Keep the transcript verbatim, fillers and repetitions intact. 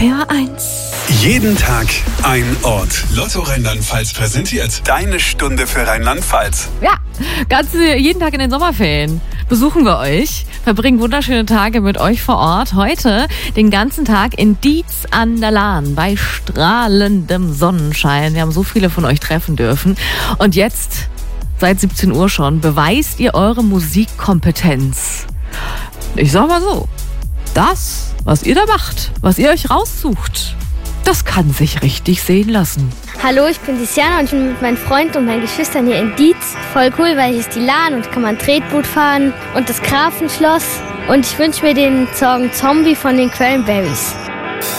R eins. Jeden Tag ein Ort. Lotto Rheinland-Pfalz präsentiert deine Stunde für Rheinland-Pfalz. Ja, ganz jeden Tag in den Sommerferien besuchen wir euch, verbringen wunderschöne Tage mit euch vor Ort. Heute den ganzen Tag in Dietz an der Lahn bei strahlendem Sonnenschein. Wir haben so viele von euch treffen dürfen. Und jetzt, seit siebzehn Uhr schon, beweist ihr eure Musikkompetenz. Ich sag mal so, das, was ihr da macht, was ihr euch raussucht, das kann sich richtig sehen lassen. Hallo, ich bin Tiziana und ich bin mit meinem Freund und meinen Geschwistern hier in Dietz. Voll cool, weil hier ist die Lahn und kann man Tretboot fahren und das Grafenschloss. Und ich wünsche mir den Song Zombie von den Cranberries.